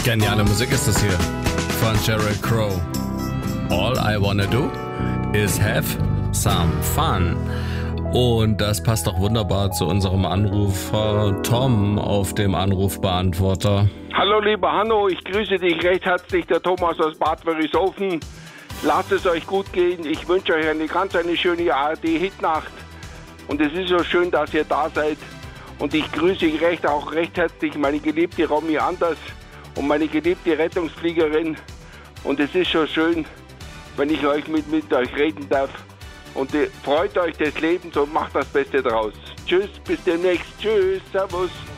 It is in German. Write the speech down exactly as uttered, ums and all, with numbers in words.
Geniale Musik ist das hier von Sheryl Crow. All I wanna do is have some fun. Und das passt doch wunderbar zu unserem Anrufer Tom auf dem Anrufbeantworter. Hallo lieber Hanno, ich grüße dich recht herzlich, der Thomas aus Bad Wörishofen. Lasst es euch gut gehen. Ich wünsche euch eine ganz eine schöne A R D-Hitnacht. Und es ist so schön, dass ihr da seid. Und ich grüße recht auch recht herzlich meine geliebte Romy Anders und meine geliebte Rettungsfliegerin. Und es ist so schön, wenn ich euch mit, mit euch reden darf. Und äh, freut euch des Lebens und macht das Beste draus. Tschüss, bis demnächst. Tschüss, servus.